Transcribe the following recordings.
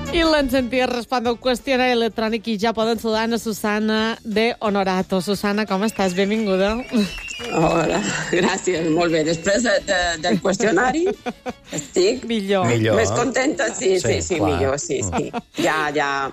I l'han sentit respondre el qüestionari electrònic i ja poden saludar a Susana de Honorato. Susana, com estàs? Benvinguda. Hola, gràcies, molt bé. Després del qüestionari estic millor. Més contenta, sí, millor, sí. Ja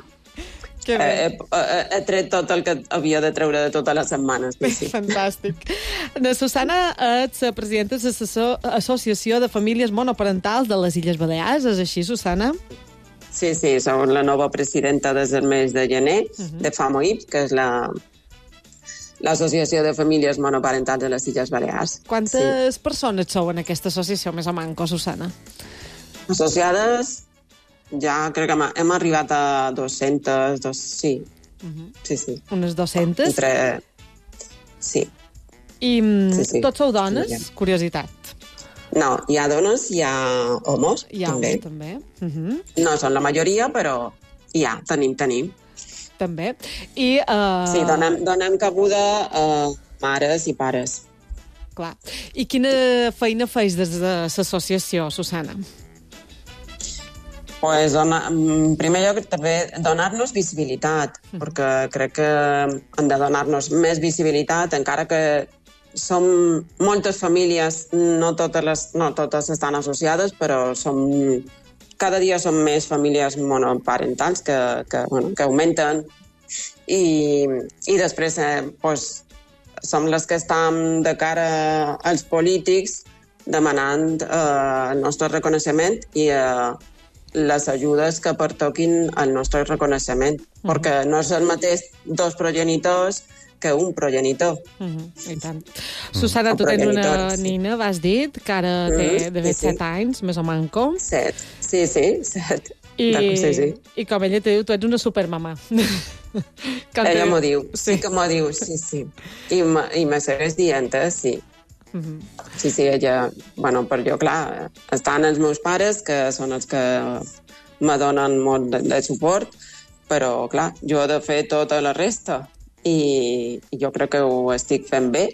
he tret tot el que havia de treure de totes les setmanes. Sí. Fantàstic. Susana, ets presidenta de l'Associació de Famílies Monoparentals de les Illes Balears, és així, Susana? Sí, som la nova presidenta des del mes de gener de FAMOIP, que és l'Associació de Famílies Monoparentals de les Illes Balears. Quantes persones sou en aquesta associació, més o manco, Susana? Associades, ja crec que hem arribat a 200, sí. Sí. Unes 200? Sí. I tots sou dones? Sí. Curiositat. No, hi ha dones, hi ha homes, també. No són la majoria, però tenim. També. I, sí, donem cabuda a mares i pares. Clar. I quina feina feis des de l'associació, Susana? Pues, en primer lloc, també donar-nos visibilitat, perquè crec que han de donar-nos més visibilitat, encara que som moltes famílies, no totes estan associades, però cada dia som més famílies monoparentals que augmenten. I després som les que estem de cara als polítics demanant el nostre reconeixement i les ajudes que pertoquin al nostre reconeixement, perquè no és el mateix dos progenitors que un progenitor. I tant. Susana, tu tens una nina, vas dit, que ara té de 7 anys, més o manco. 7, sí, 7. I com ella te diu, tu ets una supermamà. Ella m'ho diu, sí que m'ho diu, sí. I me segueix dient, sí. Sí, ella... per jo, clar, estan els meus pares, que són els que me donen molt de suport, però, clar, jo he de fer tota la resta. I jo crec que ho estic fent bé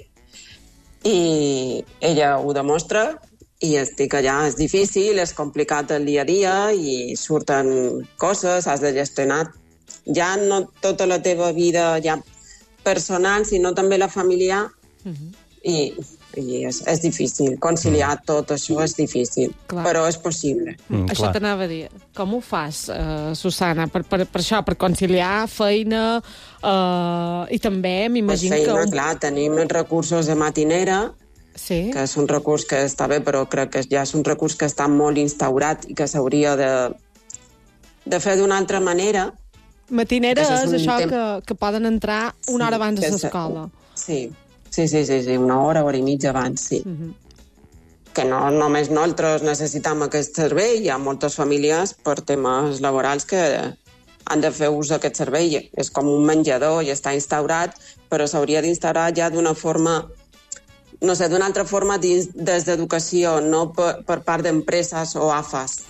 i ella ho demostra i estic allà. És difícil, és complicat el dia a dia i surten coses, has de gestionar ja no tota la teva vida ja personal, sinó també la familiar i és difícil. Conciliar tot això és difícil, però és possible. Això t'anava a dir. Com ho fas, Susana, per això, per conciliar feina i també m'imagino que... Clar, tenim els recursos de matinera, que és un recurs que està bé, però crec que ja és un recurs que està molt instaurat i que s'hauria de fer d'una altra manera. Matinera és això que poden entrar una hora abans de l'escola. Sí, 1 hora i mitja abans, sí. Que no només nosaltres necessitem aquest servei, hi ha moltes famílies per temes laborals que han de fer ús d'aquest servei. És com un menjador i està instaurat, però s'hauria d'instaurar ja d'una forma, no sé, d'una altra forma des d'educació, no per part d'empreses o AFAs.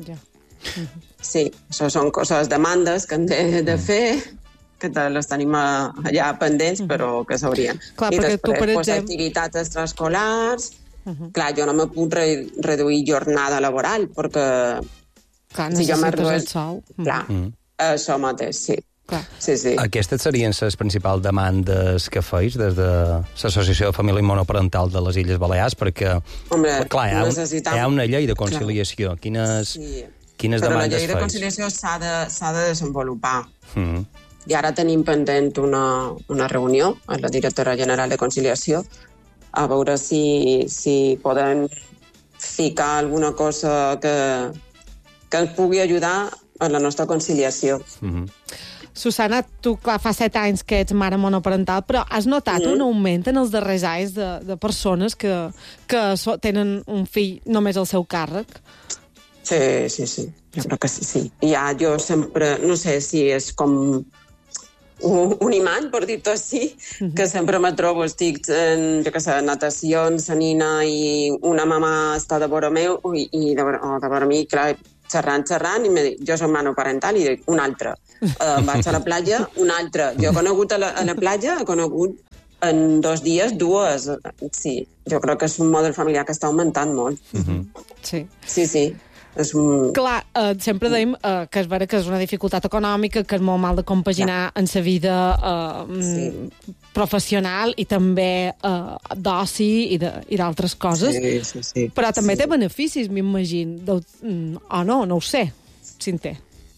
Sí, això són coses, demandes que hem de fer, que les tenim allà pendents, però que s'haurien. I després, activitats extraescolars. Clar, jo no me puc reduir jornada laboral, perquè... Clar, necessites el sou. Clar, això mateix, sí. Sí. Aquestes serien les principals demandes que feis des de l'Associació de Família Monoparental de les Illes Balears, perquè, clar, hi ha una llei de conciliació. Quines demandes feis? Però la llei de conciliació s'ha de desenvolupar. I ara tenim pendent una reunió amb la directora general de conciliació a veure si podem ficar alguna cosa que ens pugui ajudar a la nostra conciliació. Susana, tu, clar, fa 7 anys que ets mare monoparental, però has notat un augment en els darrers anys de persones que tenen un fill només al seu càrrec? Sí. Jo crec que sí. Jo sempre, no sé si és com un imant, per dir-ho així, que sempre me trobo, estic en, natació, en la nina, i una mamà està de vora meu, i de vora mi, clar, xerrant, i me dic, jo soc monoparental, i dic, un altre. Vaig a la platja, un altre. Jo he conegut a la platja, en 2 dies, 2. Sí, jo crec que és un model familiar que està augmentant molt. Sí. Sí. Clar, sempre deim que és vera que és una dificultat econòmica, que és molt mal de compaginar en la vida professional i també d'oci i d'altres coses. Sí. Però també té beneficis, m'imagino. O no ho sé, si en té.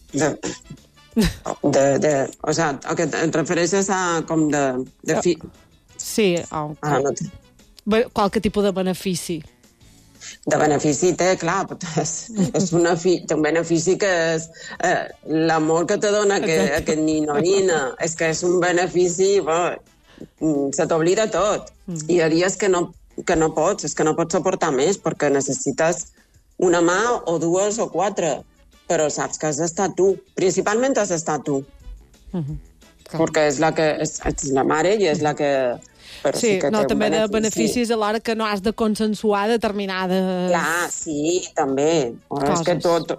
O sea, que et refereixes a com de fi... Sí, qualque tipus de benefici. De benefici té, clar, és un benefici que és l'amor que te dona aquest nino o nina. És que és un benefici, se t'oblida tot. I hi ha dies que no pots, és que no pots suportar més, perquè necessites una mà o dues o quatre, però saps que has d'estar tu. Principalment has d'estar tu. Perquè és la mare i és la que... Sí, també de beneficis alhora que no has de consensuar determinades... Clar, sí, també. És que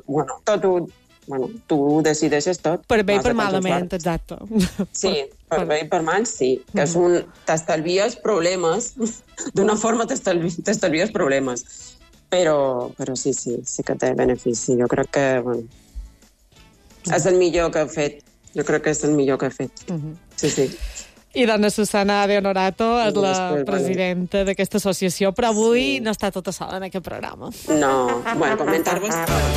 tu decideixes tot. Per bé i per malament, exacte. Sí, per bé i per mal, sí. Que és t'estalvies problemes. D'una forma t'estalvies problemes. Però sí que té benefici. Jo crec que, és el millor que he fet. Jo crec que és el millor que he fet. Sí. I dona Susana De Honorato és la presidenta d'aquesta associació, però avui no està tota sola en aquest programa. No, comentar-vos...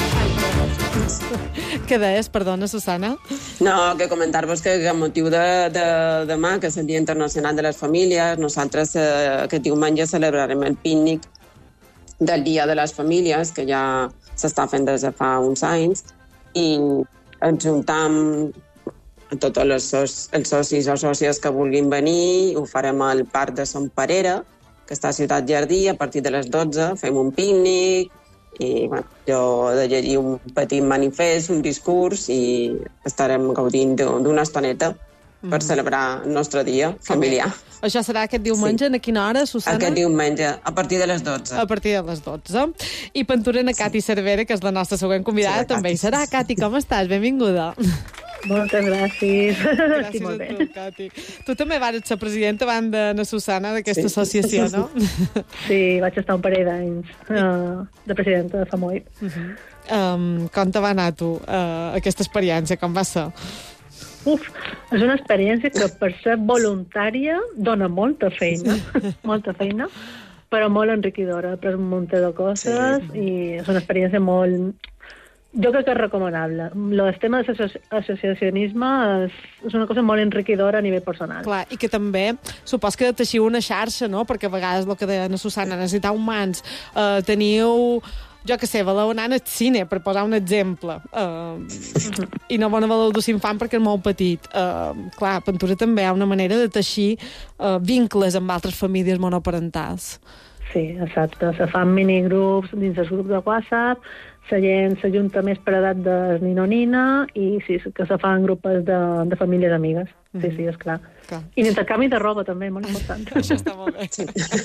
Què deies, perdona, Susana? No, que comentar-vos que a motiu de demà, que és el Dia Internacional de les Famílies, nosaltres aquest diumenge celebrarem el pícnic del Dia de les Famílies, que ja s'està fent des de fa uns anys, i ens juntam a tots els socis o sòcies que vulguin venir. Ho farem al Parc de Son Parera, que està a Ciutat Jardí, a partir de les 12. Fem un pícnic i jo he de llegir un petit manifest, un discurs, i estarem gaudint d'una estoneta per celebrar el nostre dia familiar. Això serà aquest diumenge, a quina hora, Susana? Aquest diumenge, a partir de les 12. A partir de les 12. I penturen a Cati Cervera, que és la nostra següent convidada, també hi serà. Cati, com estàs? Benvinguda. Moltes gràcies. Gràcies a tu, Cati. Tu també vas ser presidenta abans de Susana d'aquesta associació, no? Sí, vaig estar un parell d'anys de presidenta de fa molt. Com te va anar tu aquesta experiència? Com va ser? És una experiència que per ser voluntària dona molta feina, però molt enriquidora. He après un munt de coses i és una experiència molt... Jo crec que és recomanable. El tema de l'associacionisme és una cosa molt enriquidora a nivell personal. Clar, i que també supos que teixiu una xarxa, no? Perquè a vegades, el que deia Susana, necessitau mans. Teniu, jo què sé, valeu anar al cine, per posar un exemple. I no valeu dur infant perquè és molt petit. Clar, a Pentura també hi ha una manera de teixir vincles amb altres famílies monoparentals. Sí, exacte. Se fan minigrups dins els grups de WhatsApp, la gent s'ajunta més per edat de nino-nina i sí, que se fan grupes de famílies amigues. Sí, és clar. I l'intercanvi de roba també, molt important. Això està molt bé.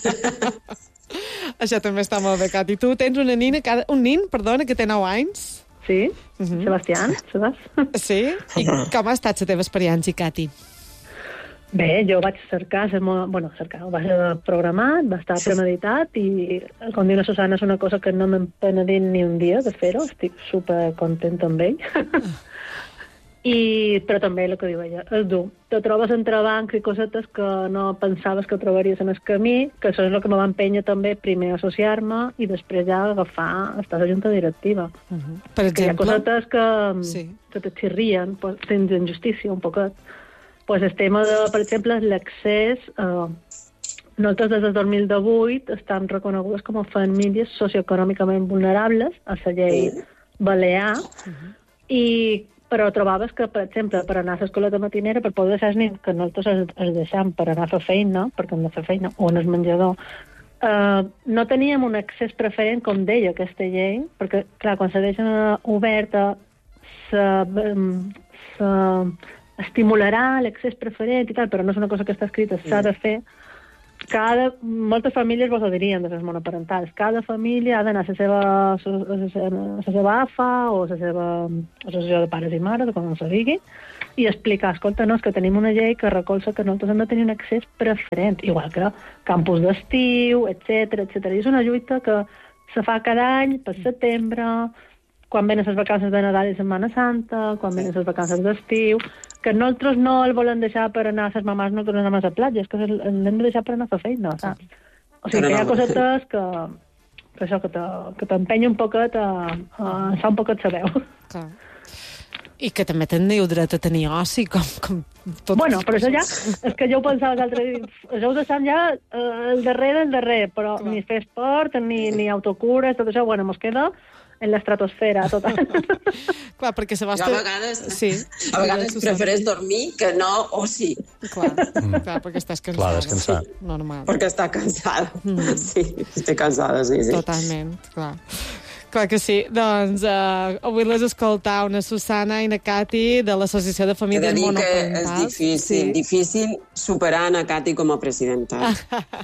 Això també està molt bé, Cati. Tu tens un nin, que té 9 anys. Sí, Sebastián, saps? Sí? I com ha estat la teva experiència, Cati? Bé, jo vaig cercar, ho vaig programat, va estar premeditat i, com diu la Susana, és una cosa que no m'hem penedit ni un dia de fer-ho, estic supercontenta amb ell. Però també el que diu ella, és dur. Te trobes entrebancs i cosetes que no pensaves que trobaries en el camí, que això és el que me va empènyer també primer a associar-me i després ja agafar, estar a la junta directiva. Per exemple? Que hi ha cosetes que te xirrien, tens injustícia un poquet. Pues el tema de, per exemple, l'accés... Nosaltres des del 2018 estan reconegudes com a famílies socioeconòmicament vulnerables a la llei balear, però trobaves que, per exemple, per anar a l'escoleta matinera, per poder deixar els nens, que nosaltres els deixem per anar a fer feina, perquè hem de fer feina, o en el menjador, no teníem un accés preferent, com deia aquesta llei, perquè, clar, quan se deixa oberta, estimularà l'accés preferent i tal, però no és una cosa que està escrita, s'ha de fer. Moltes famílies vos ho dirien, de les monoparentals. Cada família ha d'anar a la seva AFA o a la seva associació de pares i mares, o com se digui, i explicar, escolta, no, és que tenim una llei que recolza que nosaltres hem de tenir un accés preferent, igual que campus d'estiu, etc. I és una lluita que se fa cada any, per setembre, quan venen les vacances de Nadal i Setmana Santa, quan venen les vacances d'estiu, que nosaltres no el volen deixar per anar a les mamàs, no tornem a la platja, és que l'hem de deixar per anar a fer feina, saps? O sigui, que hi ha cosetes que t'empenya un poquet a fa un poquet saber. Clar. I que també teniu dret a tenir oci, com tot... Bueno, però això ja... És que jo ho pensava l'altre dia. Això ho deixem ja el darrer, però clar. Ni fer esport, ni autocures, tot això, bueno, mos queda en l'estratosfera, total. Clar, perquè la vostra... Jo a vegades prefereix dormir que no oci. Clar, perquè estàs cansada. Clar, descansar. Sí, normal. Perquè està cansada. Sí, estic cansada, sí. Totalment, clar. Clar que sí. Doncs avui les escoltau una Susana i una Cati de l'Associació de Famílies Monoparentals. És difícil superar a Cati com a presidenta.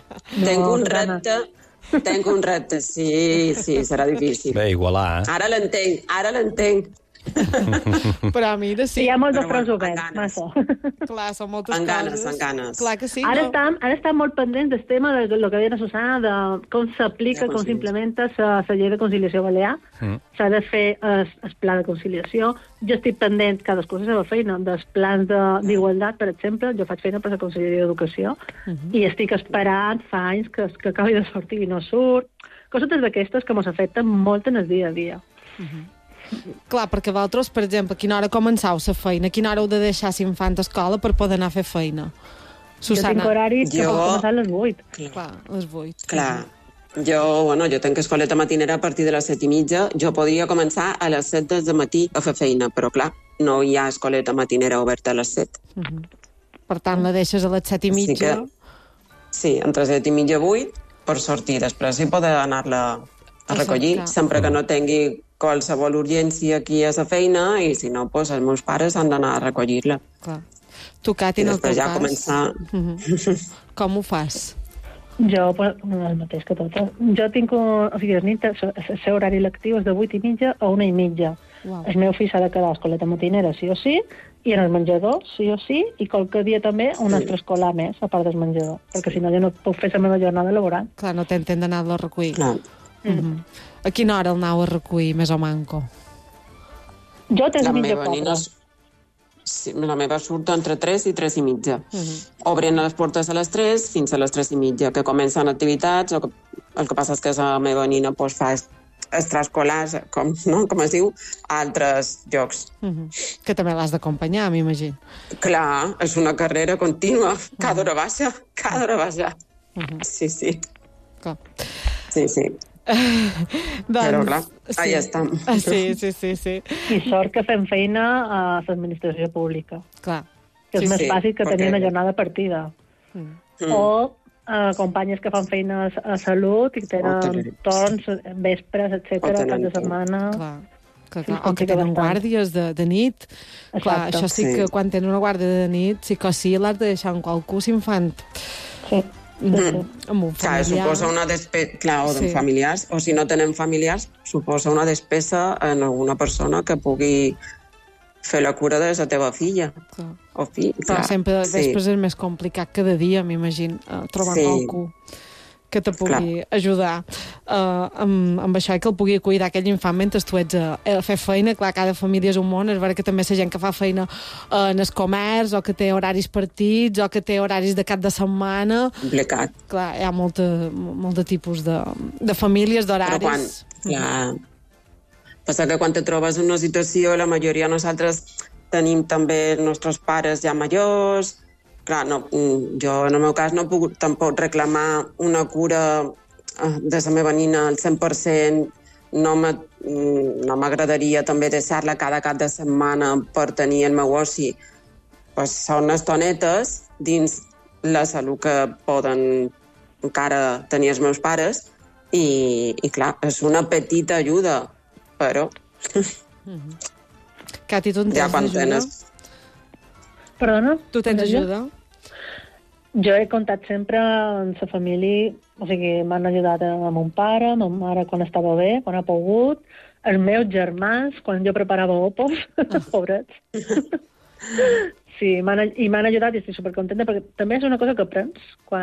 Tenc un repte, sí, serà difícil. Bé, igualar, Ara l'entenc. Però mira, sí. Hi ha molts de fronts oberts, massa. Clar, són moltes coses. En ganes. Clar que sí. Ara estem molt pendents del tema de lo que deia la Susana, de com s'aplica, com s'implementa la llei de conciliació balear. S'ha de fer el pla de conciliació. Jo estic pendent, cadascú la seva feina, dels plans d'igualtat, per exemple. Jo faig feina per la Conselleria d'Educació i estic esperant fa anys que acabi de sortir i no surt. Cosetes d'aquestes que ens afecten molt en el dia a dia. Clar, perquè vosaltres, per exemple, a quina hora començau la feina? A quina hora heu de deixar l'infant a escola per poder anar a fer feina? Susana. Jo tinc horaris que pot començar a les 8. Clar, a les 8. Clar. Jo tenc escoleta matinera a partir de les 7:30. Jo podria començar a les 7 del matí a fer feina, però clar, no hi ha escoleta matinera oberta a les 7. Per tant, la deixes a les 7:30? Sí, entre 7:30 i 8 per sortir. Després sí poder anar-la a recollir, sempre que no tingui qualsevol urgència aquí a la feina, i si no, doncs els meus pares han d'anar a recollir-la. Clar. Tu, Cati, en el teu cas... començar... Com ho fas? Jo, el mateix que totes. Jo tinc, o sigui, el seu horari lectiu és de 8:30 a 1:30. Wow. El meu fill s'ha de quedar a escoleta matinera, sí o sí, i en el menjador, sí o sí, i qualque dia també un extraescolar més, a part del menjador, perquè si no jo no puc fer la meva jornada laboral. Clar, no t'entén d'anar-lo a recollir. Clar. A quina hora el anau a recollir, més o manco? Jo tens mitja 4. Sí, la meva surt entre 3 i 3:30. Obren les portes a les 3 fins a les 3:30, que comencen activitats. El que passa és que la meva nina fa extraescolars, com es diu, a altres llocs. Que també l'has d'acompanyar, m'imagino. Clar, és una carrera contínua. Cada hora baixa. Sí. Clar. Sí. Però clar, allà estem. Sí. I sort que fem feina a l'administració pública. Clar. Que és més fàcil que tenir una jornada partida. O companyes que fan feines a salut i tenen torns, vespres, etcètera, cap de setmana. Clar. O que tenen guàrdies de nit. Exacte. Clar, això sí que quan tenen una guàrdia de nit sí que sí l'has de deixar en qualcú s'infant. Sí. Clar, suposa una despesa, o de familiars, o si no tenen familiars, suposa una despesa en alguna persona que pugui fer la cura de la teva filla. O fill. Però sempre després és més complicat cada dia, m'imagino, trobar qualcú que te pugui ajudar amb això i que el pugui cuidar aquell infant mentre tu ets a fer feina. Clar, cada família és un món, és vera que també la gent que fa feina en el comerç o que té horaris partits o que té horaris de cap de setmana. Complicat. Clar, hi ha molt de tipus de famílies, d'horaris. Clar. Passa que quan te trobes en una situació, la majoria de nosaltres tenim també els nostres pares ja majors. Clar, jo en el meu cas no puc tampoc reclamar una cura de la meva nina al 100%. No m'agradaria també deixar-la cada cap de setmana per tenir el meu oci. Pues són estonetes dins la salut que poden encara tenir els meus pares i clar, és una petita ajuda, però... Cati, tu en tens ajuda? Perdona? Tu tens ajuda? Jo he comptat sempre amb la família, o sigui, m'han ajudat a mon pare, a ma mare quan estava bé, quan ha pogut, els meus germans, quan jo preparava opos, pobrets. Sí, m'han ajudat i estic supercontenta, perquè també és una cosa que aprens quan